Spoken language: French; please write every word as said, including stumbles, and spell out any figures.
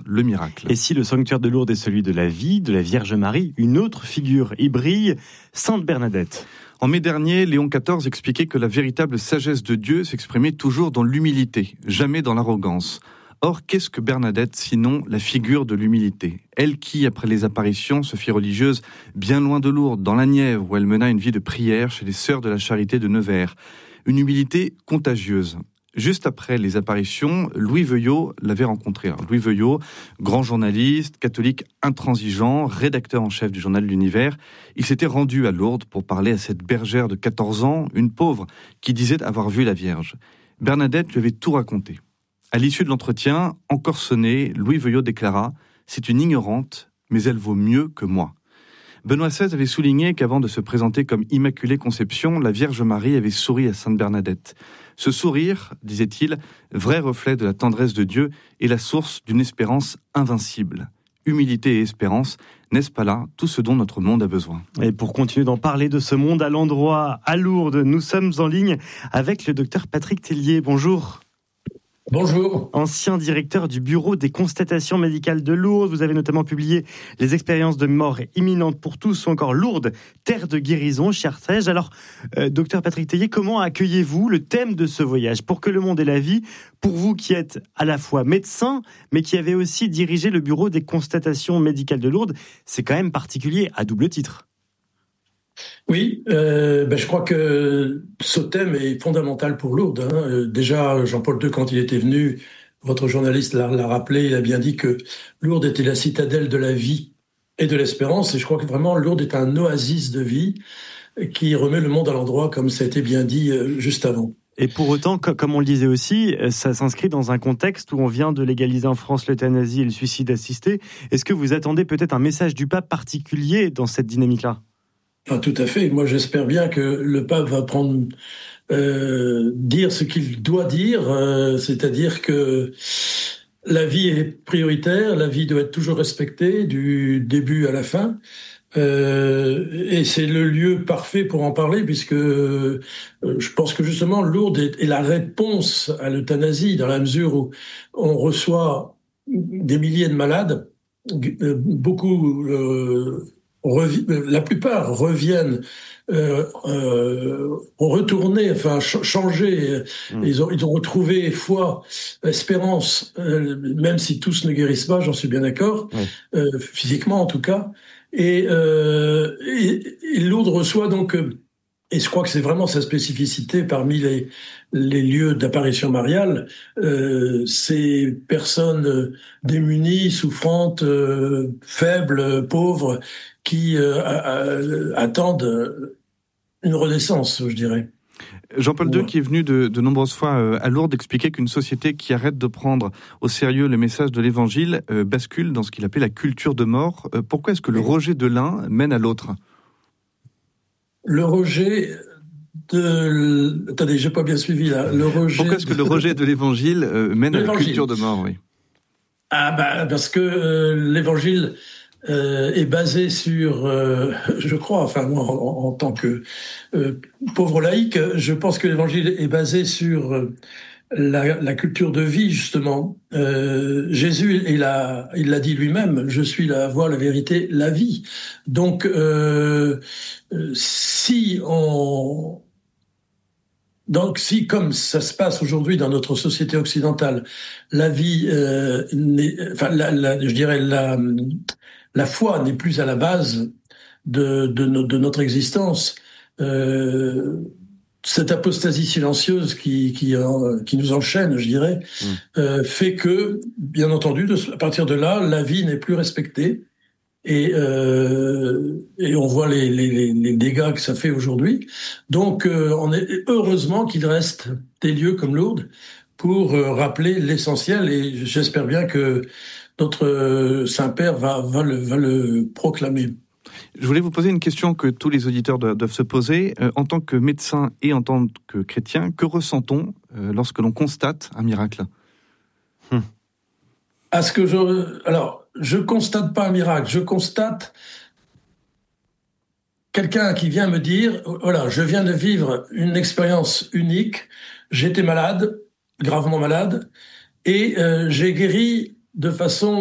connaître le miracle. Et si le sanctuaire de Lourdes est celui de la vie, de la Vierge Marie, une autre figure y brille, Sainte Bernadette. En mai dernier, Léon quatorze expliquait que la véritable sagesse de Dieu s'exprimait toujours dans l'humilité, jamais dans l'arrogance. Or, qu'est-ce que Bernadette, sinon la figure de l'humilité ? Elle qui, après les apparitions, se fit religieuse bien loin de Lourdes, dans la Nièvre, où elle mena une vie de prière chez les Sœurs de la Charité de Nevers. Une humilité contagieuse. Juste après les apparitions, Louis Veuillot l'avait rencontré. Louis Veuillot, grand journaliste, catholique intransigeant, rédacteur en chef du journal L'Univers, il s'était rendu à Lourdes pour parler à cette bergère de quatorze ans, une pauvre, qui disait avoir vu la Vierge. Bernadette lui avait tout raconté. À l'issue de l'entretien, encore sonné, Louis Veuillot déclara « C'est une ignorante, mais elle vaut mieux que moi ». Benoît seize avait souligné qu'avant de se présenter comme Immaculée Conception, la Vierge Marie avait souri à Sainte Bernadette. Ce sourire, disait-il, vrai reflet de la tendresse de Dieu est la source d'une espérance invincible. Humilité et espérance, n'est-ce pas là tout ce dont notre monde a besoin ? Et pour continuer d'en parler de ce monde à l'endroit, à Lourdes, nous sommes en ligne avec le docteur Patrick Tellier. Bonjour. Bonjour. Ancien directeur du bureau des constatations médicales de Lourdes, vous avez notamment publié Les expériences de mort imminente pour tous, ou encore Lourdes, terre de guérison, chez Artege. Alors, euh, docteur Patrick Tellier, comment accueillez-vous le thème de ce voyage ? Pour que le monde ait la vie, pour vous qui êtes à la fois médecin, mais qui avez aussi dirigé le bureau des constatations médicales de Lourdes, c'est quand même particulier, à double titre. Oui, euh, ben je crois que ce thème est fondamental pour Lourdes. Hein. Déjà, Jean-Paul deux, quand il était venu, votre journaliste l'a, l'a rappelé, il a bien dit que Lourdes était la citadelle de la vie et de l'espérance. Et je crois que vraiment Lourdes est un oasis de vie qui remet le monde à l'endroit, comme ça a été bien dit euh, juste avant. Et pour autant, comme on le disait aussi, ça s'inscrit dans un contexte où on vient de légaliser en France l'euthanasie et le suicide assisté. Est-ce que vous attendez peut-être un message du pape particulier dans cette dynamique-là ? Ah, tout à fait. Moi, j'espère bien que le pape va prendre euh, dire ce qu'il doit dire, euh, c'est-à-dire que la vie est prioritaire, la vie doit être toujours respectée du début à la fin, euh, et c'est le lieu parfait pour en parler, puisque euh, je pense que justement Lourdes est, est la réponse à l'euthanasie, dans la mesure où on reçoit des milliers de malades, euh, beaucoup euh, Revi- la plupart reviennent, euh, euh, ont retourné, enfin ch- changé. Mmh. Ils ont, ils ont retrouvé foi, espérance, euh, même si tous ne guérissent pas, j'en suis bien d'accord, mmh. euh, physiquement en tout cas. Et, euh, et, et Lourdes reçoit donc, euh, et je crois que c'est vraiment sa spécificité parmi les, les lieux d'apparition mariale, euh, ces personnes démunies, souffrantes, euh, faibles, pauvres, qui euh, attendent une renaissance, je dirais. Jean-Paul deux, qui est venu de, de nombreuses fois à Lourdes, expliquait qu'une société qui arrête de prendre au sérieux le message de l'Évangile euh, bascule dans ce qu'il appelait la culture de mort. Euh, pourquoi est-ce que le rejet de l'un mène à l'autre ? Le rejet de... Attendez, j'ai pas bien suivi là. Le rejet Pourquoi est-ce que le rejet de l'Évangile euh, mène l'Évangile. à la culture de mort, oui. Ah bah parce que euh, l'Évangile euh, est basé sur, euh, je crois, enfin moi en, en tant que euh, pauvre laïc, je pense que l'Évangile est basé sur euh, la, la culture de vie justement. Euh, Jésus, il a, il l'a dit lui-même, je suis la voie, la vérité, la vie. Donc euh, si on Donc, si, comme ça se passe aujourd'hui dans notre société occidentale, la vie, euh, n'est, enfin, la, la, je dirais, la, la foi n'est plus à la base de, de, no, de notre existence. Euh, cette apostasie silencieuse qui, qui, euh, qui nous enchaîne, je dirais, mmh. euh, fait que, bien entendu, de, à partir de là, la vie n'est plus respectée. Et, euh, et on voit les, les, les dégâts que ça fait aujourd'hui. Donc, euh, on est heureusement qu'il reste des lieux comme Lourdes pour euh, rappeler l'essentiel. Et j'espère bien que notre euh, Saint-Père va, va, le, va le proclamer. Je voulais vous poser une question que tous les auditeurs doivent se poser. Euh, en tant que médecin et en tant que chrétien, que ressent-on euh, lorsque l'on constate un miracle ? hum. À ce que je... Alors... Je constate pas un miracle, je constate quelqu'un qui vient me dire, voilà, je viens de vivre une expérience unique, j'étais malade, gravement malade, et euh, j'ai guéri de façon